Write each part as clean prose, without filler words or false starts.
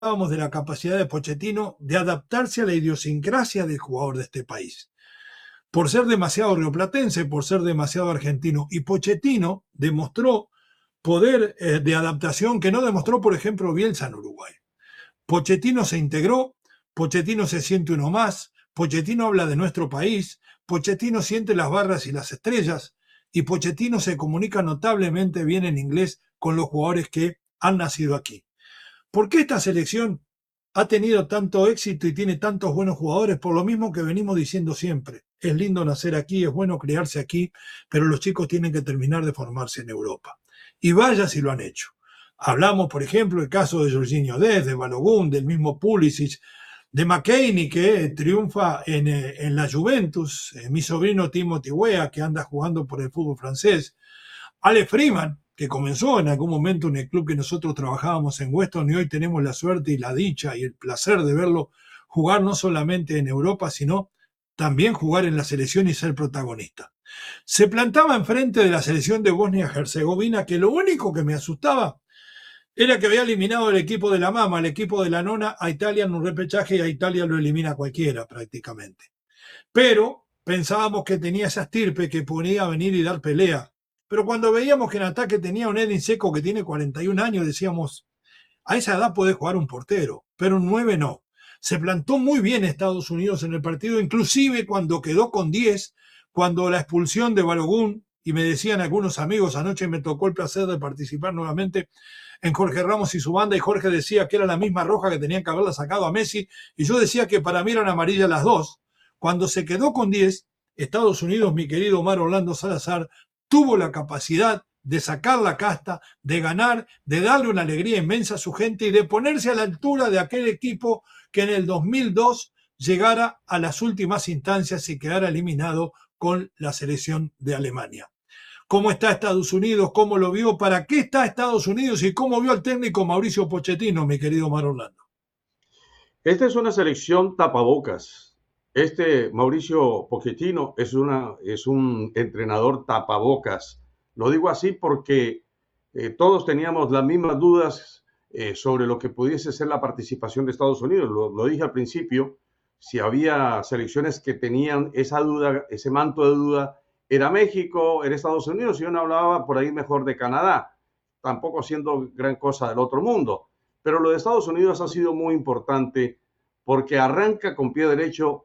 hablábamos de la capacidad de Pochettino de adaptarse a la idiosincrasia del jugador de este país. Por ser demasiado rioplatense, por ser demasiado argentino. Y Pochettino demostró poder de adaptación que no demostró, por ejemplo, Bielsa en Uruguay. Pochettino se integró, Pochettino se siente uno más, Pochettino habla de nuestro país, Pochettino siente las barras y las estrellas, y Pochettino se comunica notablemente bien en inglés con los jugadores que han nacido aquí. ¿Por qué esta selección ha tenido tanto éxito y tiene tantos buenos jugadores? Por lo mismo que venimos diciendo siempre. Es lindo nacer aquí, es bueno criarse aquí, pero los chicos tienen que terminar de formarse en Europa. Y vaya si lo han hecho. Hablamos, por ejemplo, del caso de Jorginho Dest, de Balogun, del mismo Pulisic, de McKennie, que triunfa en la Juventus, mi sobrino Timothy Weah, que anda jugando por el fútbol francés, Ale Freeman, que comenzó en algún momento en el club que nosotros trabajábamos en Weston y hoy tenemos la suerte y la dicha y el placer de verlo jugar no solamente en Europa, sino también jugar en la selección y ser protagonista. Se plantaba enfrente de la selección de Bosnia-Herzegovina, que lo único que me asustaba era que había eliminado el equipo de la mama, el equipo de la nona, a Italia en un repechaje y a Italia lo elimina cualquiera prácticamente. Pero pensábamos que tenía esa estirpe que podía venir y dar pelea. Pero cuando veíamos que en ataque tenía un Edin Dzeko que tiene 41 años, decíamos, a esa edad puede jugar un portero, pero un 9 no. Se plantó muy bien Estados Unidos en el partido, inclusive cuando quedó con 10, cuando la expulsión de Balogun, y me decían algunos amigos, anoche me tocó el placer de participar nuevamente en Jorge Ramos y su banda, y Jorge decía que era la misma roja que tenían que haberla sacado a Messi, y yo decía que para mí eran amarillas las dos. Cuando se quedó con 10, Estados Unidos, mi querido Omar Orlando Salazar, tuvo la capacidad de sacar la casta, de ganar, de darle una alegría inmensa a su gente y de ponerse a la altura de aquel equipo que en el 2002 llegara a las últimas instancias y quedara eliminado con la selección de Alemania. ¿Cómo está Estados Unidos? ¿Cómo lo vio? ¿Para qué está Estados Unidos? ¿Y cómo vio al técnico Mauricio Pochettino, mi querido Omar Orlando? Esta es una selección tapabocas. Este Mauricio Pochettino es un entrenador tapabocas. Lo digo así porque todos teníamos las mismas dudas sobre lo que pudiese ser la participación de Estados Unidos. Lo dije al principio, si había selecciones que tenían esa duda, ese manto de duda, era México, era Estados Unidos, y yo no hablaba por ahí mejor de Canadá, tampoco siendo gran cosa del otro mundo. Pero lo de Estados Unidos ha sido muy importante porque arranca con pie derecho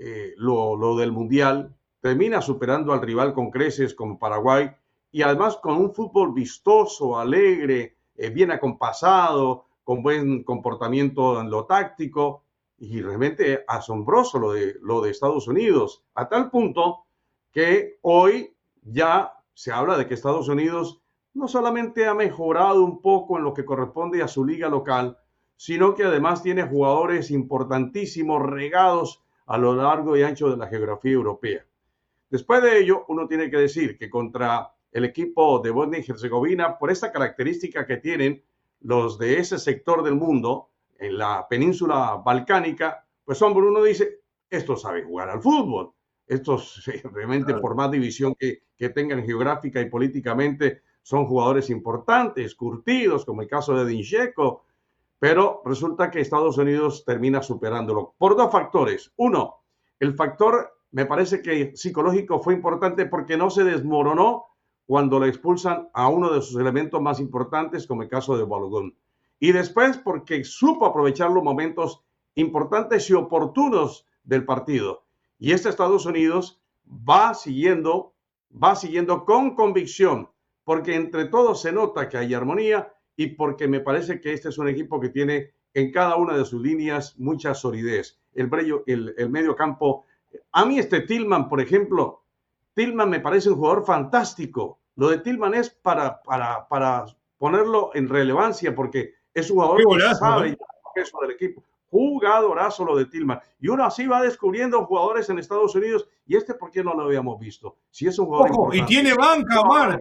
lo del Mundial, termina superando al rival con creces como Paraguay y además con un fútbol vistoso, alegre, bien acompasado, con buen comportamiento en lo táctico y realmente asombroso lo de Estados Unidos, a tal punto que hoy ya se habla de que Estados Unidos no solamente ha mejorado un poco en lo que corresponde a su liga local, sino que además tiene jugadores importantísimos regados a lo largo y ancho de la geografía europea. Después de ello, uno tiene que decir que contra el equipo de Bosnia y Herzegovina, por esta característica que tienen los de ese sector del mundo, en la península balcánica, pues hombre, uno dice, estos saben jugar al fútbol. Estos realmente, por más división que tengan geográfica y políticamente, son jugadores importantes, curtidos, como el caso de Edin Dzeko, pero resulta que Estados Unidos termina superándolo por dos factores. Uno, el factor me parece que psicológico fue importante porque no se desmoronó cuando le expulsan a uno de sus elementos más importantes, como el caso de Balogun. Y después porque supo aprovechar los momentos importantes y oportunos del partido. Y este Estados Unidos va siguiendo con convicción, porque entre todos se nota que hay armonía y porque me parece que este es un equipo que tiene en cada una de sus líneas mucha solidez. El medio campo. A mí Tillman, por ejemplo, Tillman me parece un jugador fantástico. Lo de Tillman es para ponerlo en relevancia porque es un Qué jugador que golazo, sabe ¿eh? el peso del equipo. Jugadorazo lo de Tillman. Y uno así va descubriendo jugadores en Estados Unidos. ¿Y por qué no lo habíamos visto? Si es un jugador Ojo, y importante. tiene Si banca, Omar.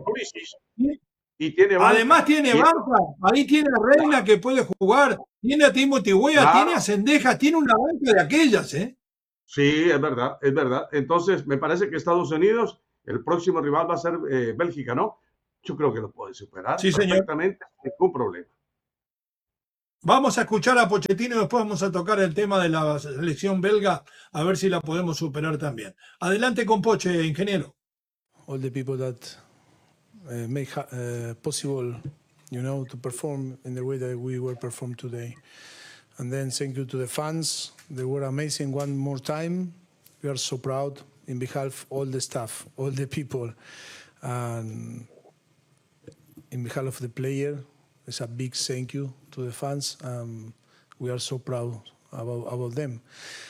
y tiene Además banca. tiene banca, ahí tiene a Reina que puede jugar, tiene a Timothy Weah, tiene a Claro, Cendejas, tiene una banca de aquellas, ¿eh? sí, es verdad, es verdad. Entonces, me parece que Estados Unidos, el próximo rival va a ser Bélgica, ¿no? Yo creo que lo puede superar Sí, señor. perfectamente, sin ningún problema. Vamos a escuchar a Pochettino y después vamos a tocar el tema de la selección belga, a ver si la podemos superar también. Adelante con Poche, ingeniero. All the people that make possible, to perform in the way that we were performed today. And then thank you to the fans. They were amazing one more time. We are so proud in behalf of all the staff, all the people. And in behalf of the player, it's a big thank you to the fans. We are so proud about them.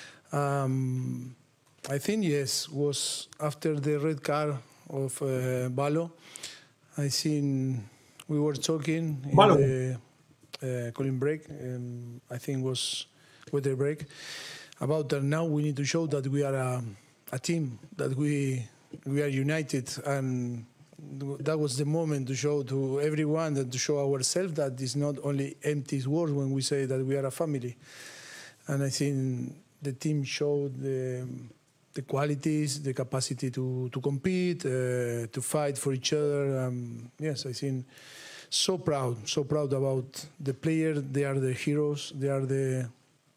I think, yes, was after the red card of Balo. I think we were talking in the calling break. I think was weather break about that. Now we need to show that we are a team, that we are united, and that was the moment to show to everyone and to show ourselves that it's not only empty words when we say that we are a family. And I think the team showed the qualities, the capacity to compete, to fight for each other. Yes, I think so proud about the players. They are the heroes. They are the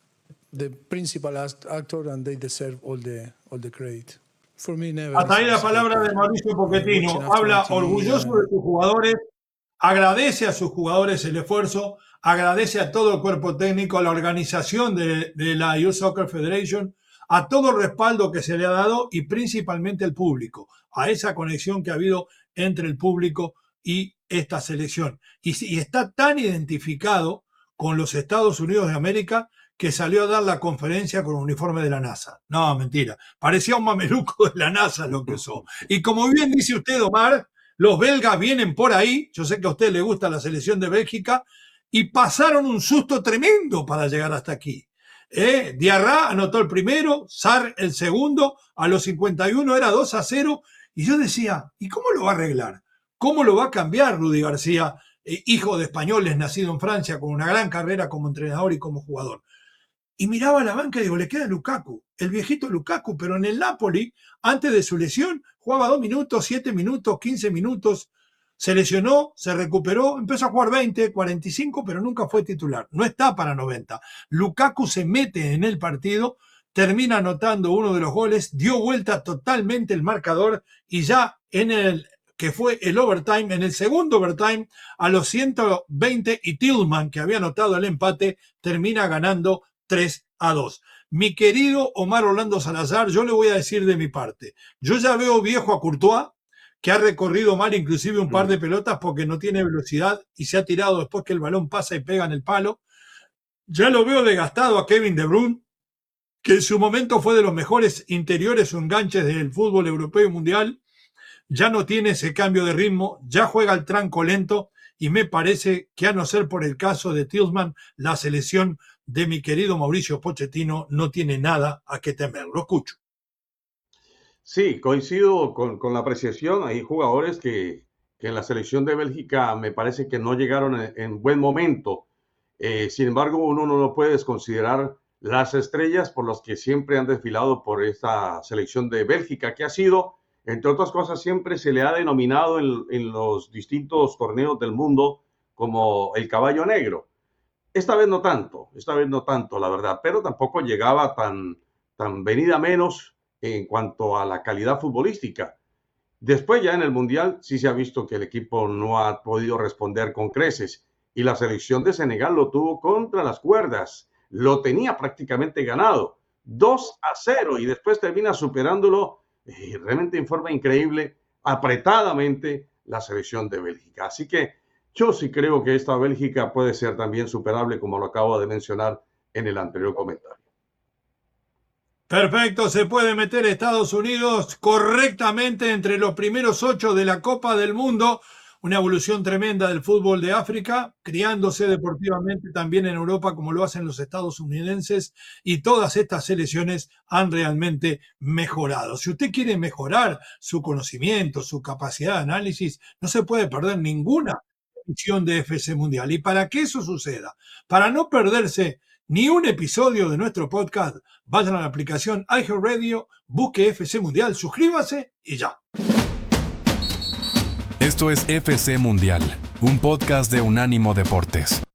principal actor, and they deserve all the credit. For me, never. Hasta ahí la palabra de Mauricio Pochettino. Habla orgulloso de sus jugadores, agradece a sus jugadores el esfuerzo, agradece a todo el cuerpo técnico, a la organización de la Youth Soccer Federation, a todo el respaldo que se le ha dado y principalmente al público, a esa conexión que ha habido entre el público y esta selección. Y está tan identificado con los Estados Unidos de América que salió a dar la conferencia con un uniforme de la NASA. No, mentira. Parecía un mameluco de la NASA lo que usó. Y como bien dice usted, Omar, los belgas vienen por ahí. Yo sé que a usted le gusta la selección de Bélgica y pasaron un susto tremendo para llegar hasta aquí. Diarra anotó el primero, Sarr el segundo, a los 51 era 2-0. Y yo decía, ¿y cómo lo va a arreglar? ¿Cómo lo va a cambiar Rudy García, hijo de españoles, nacido en Francia, con una gran carrera como entrenador y como jugador? Y miraba a la banca y digo, le queda Lukaku, el viejito Lukaku, pero en el Napoli, antes de su lesión, jugaba 2 minutos, 7 minutos, 15 minutos, se lesionó, se recuperó, empezó a jugar 20, 45, pero nunca fue titular, no está para 90. Lukaku se mete en el partido, termina anotando uno de los goles, dio vuelta totalmente el marcador y ya en el que fue el overtime, en el segundo overtime, a los 120, y Tillman, que había anotado el empate, termina ganando 3-2. Mi querido Omar Orlando Salazar, yo le voy a decir de mi parte, yo ya veo viejo a Courtois, que ha recorrido mal inclusive un par de pelotas porque no tiene velocidad y se ha tirado después que el balón pasa y pega en el palo. Ya lo veo desgastado a Kevin De Bruyne, que en su momento fue de los mejores interiores o enganches del fútbol europeo y mundial. Ya no tiene ese cambio de ritmo, ya juega el tranco lento y me parece que, a no ser por el caso de Tillman, la selección de mi querido Mauricio Pochettino no tiene nada a qué temer. Lo escucho. Sí, coincido con la apreciación. Hay jugadores que en la selección de Bélgica me parece que no llegaron en buen momento. Sin embargo, uno no puede desconsiderar las estrellas por las que siempre han desfilado por esta selección de Bélgica, que ha sido, entre otras cosas, siempre se le ha denominado en los distintos torneos del mundo como el caballo negro. Esta vez no tanto, la verdad, pero tampoco llegaba tan venida menos en cuanto a la calidad futbolística. Después ya en el Mundial sí se ha visto que el equipo no ha podido responder con creces y la selección de Senegal lo tuvo contra las cuerdas, lo tenía prácticamente ganado, 2-0 y después termina superándolo realmente en forma increíble, apretadamente la selección de Bélgica. Así que yo sí creo que esta Bélgica puede ser también superable, como lo acabo de mencionar en el anterior comentario. Perfecto, se puede meter Estados Unidos correctamente entre los primeros 8 de la Copa del Mundo. Una evolución tremenda del fútbol de África, criándose deportivamente también en Europa como lo hacen los estadounidenses, y todas estas selecciones han realmente mejorado. Si usted quiere mejorar su conocimiento, su capacidad de análisis, no se puede perder ninguna edición de FC Mundial. Y para que eso suceda, para no perderse ni un episodio de nuestro podcast, vayan a la aplicación iHeartRadio, busque FC Mundial, suscríbase y ya. Esto es FC Mundial, un podcast de Unánimo Deportes.